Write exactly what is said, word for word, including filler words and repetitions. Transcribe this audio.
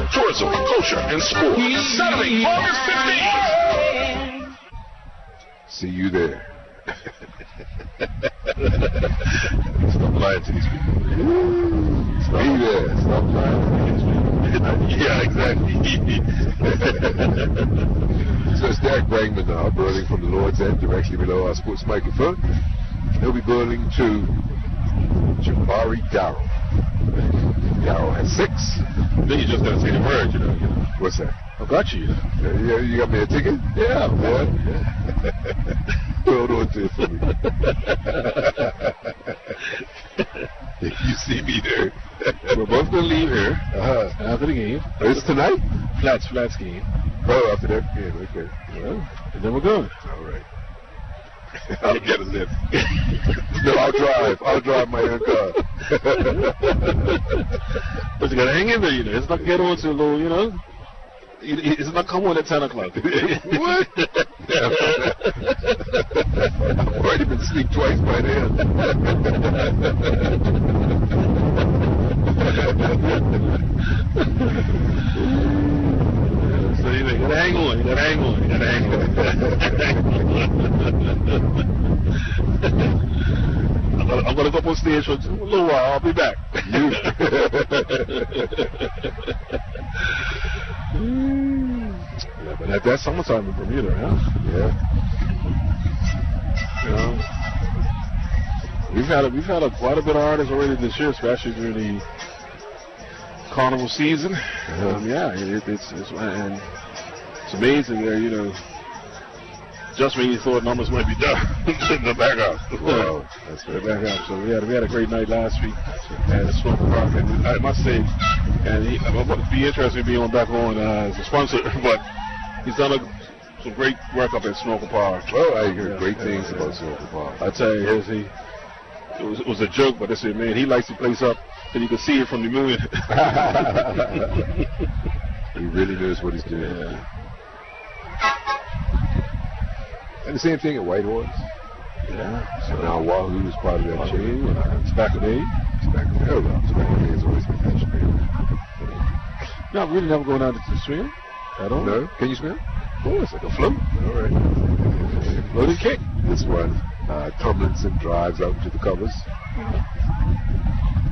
tourism, culture, and sports. Saturday, August fifteenth. See you there. Stop lying to these people. Stop Be there. Stop lying to these people. Yeah, exactly. So it's Derek Brangman now, burling from the Lord's End, directly below our sports microphone. He'll be burling to Jabari Darrell. Darrell has six. Then you just gotta say the word, you know. You know. What's that? I got you. Yeah, you, you got me a ticket? Yeah, boy. Hold on to it for me. You see me there. We're both gonna leave here Uh-huh. after the game. It's tonight? Flats, flats game. Oh, after that game, okay. Well, and then we're going. All right. I'll get a lift. No, I'll drive. I'll drive my own car. But you gotta hang in there, you know. It's not get on to a little, you know. It's not come on at ten o'clock. What? I've already been asleep twice by then. So you gotta hang on, you gotta hang on, you gotta hang on. I'm, gonna, I'm gonna go up on stage for a little while, I'll be back. Yeah, but that, that's summertime in Bermuda, huh? Yeah. You know, we've had a, we've had a, quite a bit of artists already this year, especially during the carnival season. Uh-huh. Um, yeah, it, it's, it's and it's amazing there. You know, just when you thought numbers might be done, the back up. Wow, that's the right. back up. So we had we had a great night last week at the Smoker Park, and I must say, and he, I'm going to be interested in being on back on uh, as a sponsor, but he's done a, some great work up at Smoker Park. Well, I hear Yeah, great yeah, things yeah. about Smoker Park. I tell you, here's he. It was, it was a joke, but I said, man, he lights the place up and you can see it from the moon. He really knows what he's doing. Yeah. And the same thing at Whitehorse. Yeah. So now Wahoo is part of that chain. Uh, Tobacco Day. Tobacco Day. Oh, no, Tobacco Day has always been mentioned. No, I'm really never going out to swim. I don't. No? Can you swim? Of course, I can float. All right. Float and kick. This one, uh, Tomlinson drives out to the covers.